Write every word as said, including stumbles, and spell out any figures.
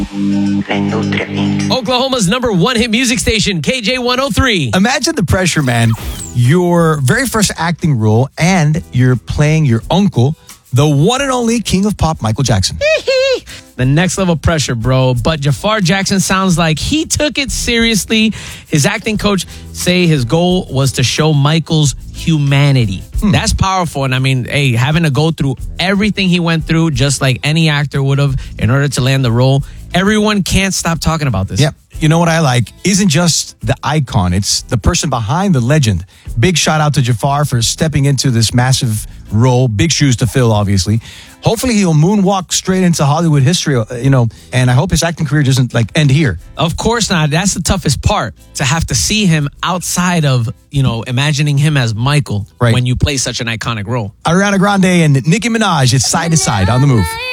Oklahoma's number one hit music station, K J one oh three. Imagine the pressure, man. Your very first acting role, and you're playing your uncle, the one and only king of pop, Michael Jackson. The next level pressure, bro. But Jafar Jackson sounds like he took it seriously. His acting coach say his goal was to show Michael's humanity. Hmm. That's powerful. And I mean, hey, having to go through everything he went through, just like any actor would have in order to land the role. Everyone can't stop talking about this. Yep. You know what I like? Isn't just the icon, it's the person behind the legend. Big shout out to Jafar for stepping into this massive role. Big shoes to fill, obviously. Hopefully he'll moonwalk straight into Hollywood history, you know, and I hope his acting career doesn't like end here. Of course not. That's the toughest part, to have to see him outside of, you know, imagining him as Michael, right, when you play such an iconic role. Ariana Grande and Nicki Minaj, it's Side to Side on the Move.